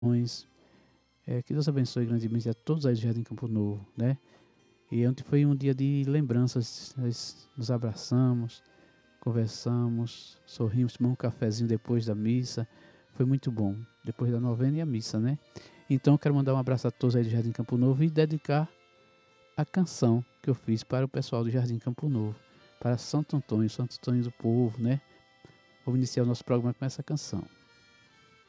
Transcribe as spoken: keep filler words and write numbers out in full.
É, que Deus abençoe grandemente a todos aí do Jardim Campo Novo, né? E ontem foi um dia de lembranças, nós nos abraçamos, conversamos, sorrimos, tomamos um cafezinho depois da missa, foi muito bom, depois da novena e a missa, né? Então eu quero mandar um abraço a todos aí do Jardim Campo Novo e dedicar a canção que eu fiz para o pessoal do Jardim Campo Novo, para Santo Antônio, Santo Antônio do Povo, né? Vamos iniciar o nosso programa com essa canção.